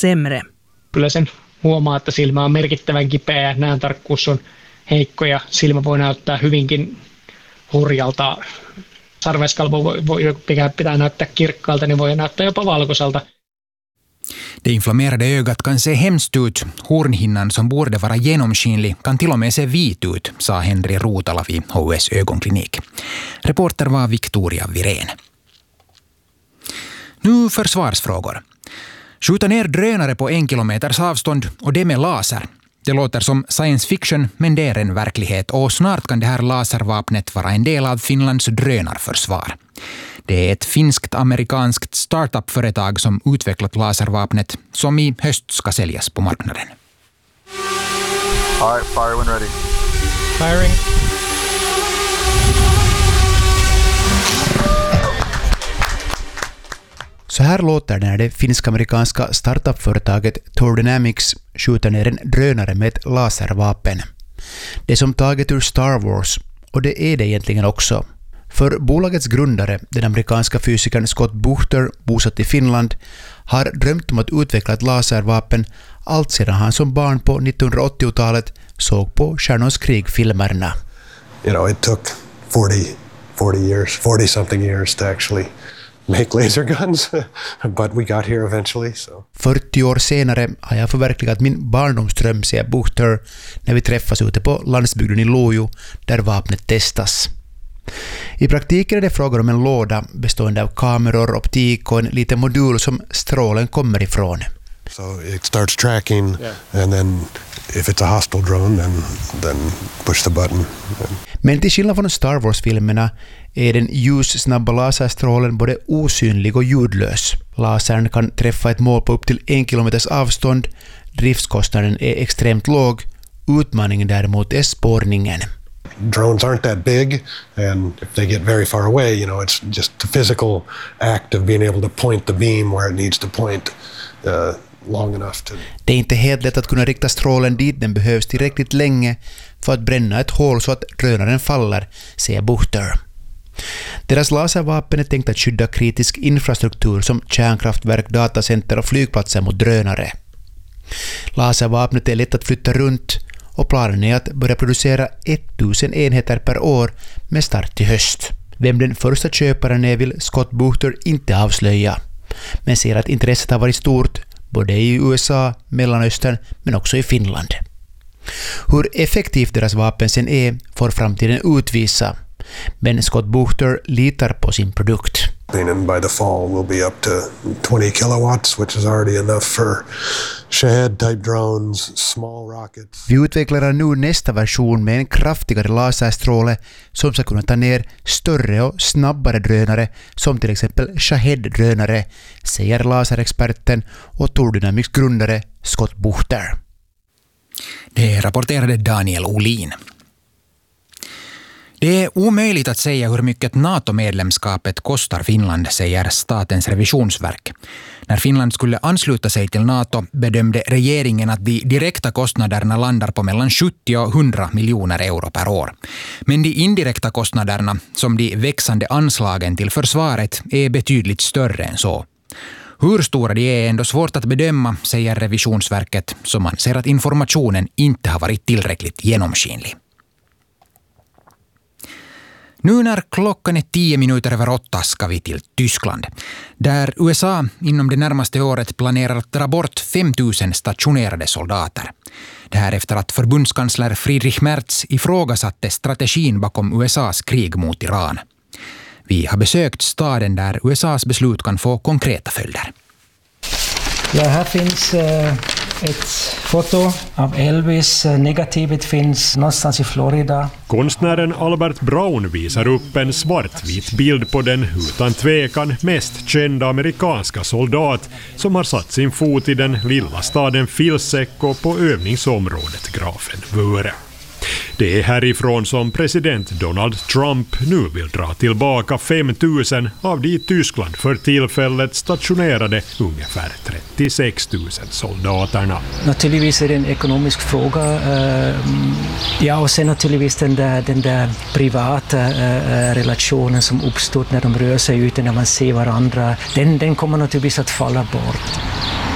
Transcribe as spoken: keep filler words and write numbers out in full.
sämre. Kyllä sen huomaa, että silmä on merkittävän kipeä, näön tarkkuus on heikko ja silmä voi näyttää hyvinkin hurjalta. Sarveskalvo voi, voi pitää, pitää näyttää kirkkaalta, niin voi näyttää jopa valkoiselta. Det inflammerade ögat kan se hemskt ut. Hornhinnan som borde vara genomskinlig kan till och med se vit ut, sa Henri Rutala vid H U S ögonklinik. Reporter var Victoria Virén. Nu försvarsfrågor. Skjuta ner drönare på en kilometers avstånd och det med laser. Det låter som science fiction, men det är en verklighet och snart kan det här laservapnet vara en del av Finlands drönarförsvar. Det är ett finskt-amerikanskt startup-företag som utvecklat laservapnet som i höst ska säljas på marknaden. All right, fire when ready. Firing. Så här låter det när det finsk-amerikanska startup-företaget Thor Dynamics skjuter ner en drönare med ett laservapen. Det är som taget ur Star Wars, och det är det egentligen också. För bolagets grundare, den amerikanska fysikern Scott Buchter, bosatt i Finland, har drömt om att utveckla ett laservapen allt sedan han som barn på nittonhundraåttiotalet såg på Stjärnornas krig-filmerna. You know, it took forty, forty years, forty something years to actually make laser guns, but we got here eventually. So. fyrtio år senare har jag förverkligat min barndomsdröm, säger Buchter, när vi träffas ute på landsbygden i Lojo där vapnet testas. I praktiken är det frågan om en låda bestående av kameror, optik och en liten modul som strålen kommer ifrån. So it starts tracking, yeah. And then if it's a hostile drone, then then push the button. Men till skillnad från Star Wars-filmerna är den ljussnabba laserstrålen både osynlig och ljudlös. Lasern kan träffa ett mål på upp till en kilometers avstånd. Driftskostnaden är extremt låg. Utmaningen däremot är spårningen. Drones aren't that big, and if they get very far away, you know, it's just the physical act of being able to point the beam where it needs to point uh, long enough to... Det är inte helt lätt att kunna rikta strålen dit den behövs tillräckligt länge för att bränna ett hål så att drönaren faller, säger Buchter. Deras laservapen är tänkt att skydda kritisk infrastruktur som kärnkraftverk, datacenter och flygplatser mot drönare. Laservapnet är lätt att flytta runt och planen är att börja producera tusen enheter per år med start i höst. Vem den första köparen är vill Scott Buchter inte avslöja, men ser att intresset har varit stort både i U S A, Mellanöstern men också i Finland. Hur effektivt deras vapen sen är får framtiden utvisa, men Scott Buchter litar på sin produkt. And by the fall we'll be up to twenty kilowatts, which is already enough for Shahed type drones, small rockets. Vi utvecklar nu nästa version med en kraftigare laserstråle som ska kunna ta ner större och snabbare drönare som till exempel Shahed-drönare, säger laserexperten och Thor Dynamics grundare Scott Buchter. Det rapporterade Daniel Olin. Det är omöjligt att säga hur mycket NATO-medlemskapet kostar Finland, säger Statens revisionsverk. När Finland skulle ansluta sig till NATO bedömde regeringen att de direkta kostnaderna landar på mellan sjuttio och hundra miljoner euro per år. Men de indirekta kostnaderna, som de växande anslagen till försvaret, är betydligt större än så. Hur stora de är ändå svårt att bedöma, säger revisionsverket, som anser att informationen inte har varit tillräckligt genomskinlig. Nu när klockan är tio minuter över åtta ska vi till Tyskland, där U S A inom det närmaste året planerar att dra bort fem tusen stationerade soldater. Det här efter att förbundskansler Friedrich Merz ifrågasatte strategin bakom U S A:s krig mot Iran. Vi har besökt staden där U S A:s beslut kan få konkreta följder. Ja, här finns eh, ett foto av Elvis. Negativet finns någonstans i Florida. Konstnären Albert Brown visar upp en svartvit bild på den utan tvekan mest kända amerikanska soldat som har satt sin fot i den lilla staden Filsekko på övningsområdet Grafenwöhre. Det är härifrån som president Donald Trump nu vill dra tillbaka fem tusen av de i Tyskland för tillfället stationerade ungefär trettiosex tusen soldaterna. Naturligtvis är det en ekonomisk fråga. Ja, och sen naturligtvis den där, den där privata relationen som uppstår när de rör sig ute, när man ser varandra. Den, den kommer naturligtvis att falla bort.